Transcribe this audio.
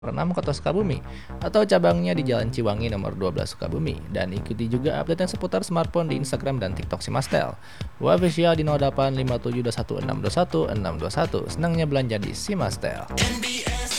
6 Kota Sukabumi atau cabangnya di Jalan Ciwangi nomor 12 Sukabumi, dan ikuti juga update seputar smartphone di Instagram dan TikTok Simastel. Official di 085721621621. Senangnya belanja di Simastel.